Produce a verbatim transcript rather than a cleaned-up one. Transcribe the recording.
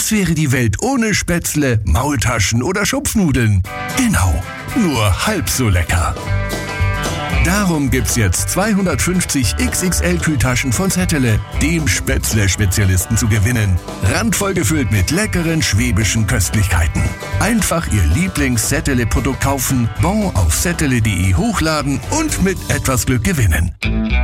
Was wäre die Welt ohne Spätzle, Maultaschen oder Schupfnudeln? Genau, nur halb so lecker. Darum gibt's jetzt zweihundertfünfzig X X L-Kühltaschen von Zettele, dem Spätzle-Spezialisten, zu gewinnen. Randvoll gefüllt mit leckeren schwäbischen Köstlichkeiten. Einfach Ihr Lieblings-Zettele-Produkt kaufen, Bon auf zettele punkt de hochladen und mit etwas Glück gewinnen.